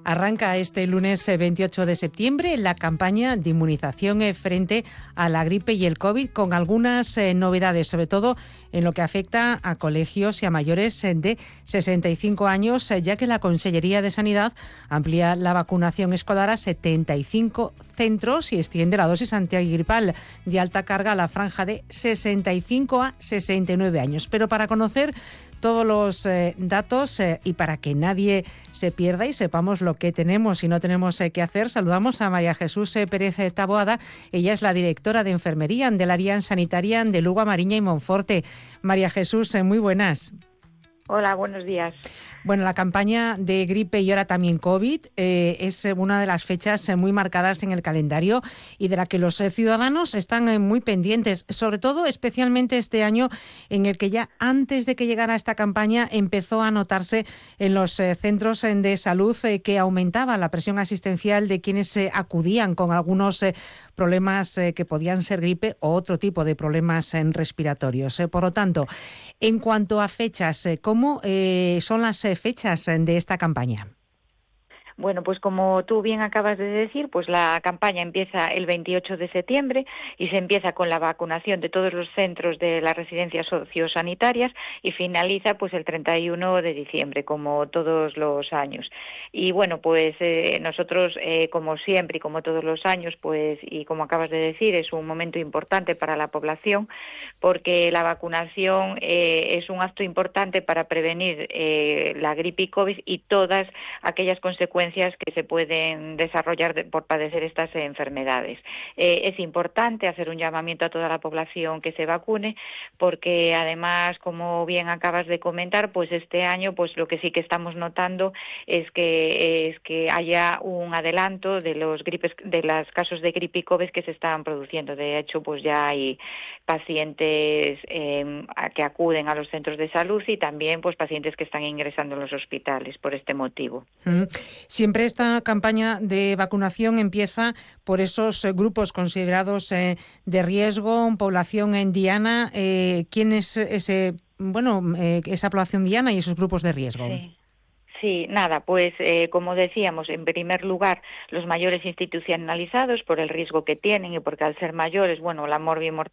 Arranca este lunes 28 de septiembre la campaña de inmunización frente a la gripe y el COVID, con algunas novedades, sobre todo en lo que afecta a colegios y a mayores de 65 años, ya que la Consellería de Sanidad amplía la vacunación escolar a 75 centros y extiende la dosis antigripal de alta carga a la franja de 65 a 69 años. Pero para conocer todos los datos y para que nadie se pierda y sepamos lo que tenemos y no tenemos que hacer, saludamos a María Jesús Pérez Taboada. Ella es la directora de Enfermería del área sanitaria de Lugo, A Mariña y Monforte. María Jesús, muy buenas. Hola, buenos días. Bueno, la campaña de gripe y ahora también COVID es una de las fechas muy marcadas en el calendario y de la que los ciudadanos están muy pendientes, sobre todo especialmente este año en el que ya antes de que llegara esta campaña empezó a notarse en los centros de salud que aumentaba la presión asistencial de quienes acudían con algunos problemas que podían ser gripe o otro tipo de problemas respiratorios. Por lo tanto, en cuanto a fechas, ¿cómo son las fechas de esta campaña? Bueno, pues como tú bien acabas de decir, pues la campaña empieza el 28 de septiembre y se empieza con la vacunación de todos los centros de las residencias sociosanitarias y finaliza pues el 31 de diciembre, como todos los años. Y bueno, pues nosotros, como siempre y como todos los años, pues y como acabas de decir, es un momento importante para la población porque la vacunación es un acto importante para prevenir la gripe y COVID y todas aquellas consecuencias que se pueden desarrollar por padecer estas enfermedades. Es importante hacer un llamamiento a toda la población que se vacune, porque además, como bien acabas de comentar, pues este año pues lo que sí que estamos notando es que haya un adelanto de los casos de gripe y COVID que se estaban produciendo. De hecho, pues ya hay pacientes que acuden a los centros de salud y también pues pacientes que están ingresando en los hospitales por este motivo. Siempre esta campaña de vacunación empieza por esos grupos considerados de riesgo, población en diana. ¿Quién es esa población diana y esos grupos de riesgo? Sí, nada, pues como decíamos, en primer lugar, los mayores institucionalizados por el riesgo que tienen y porque al ser mayores, bueno, la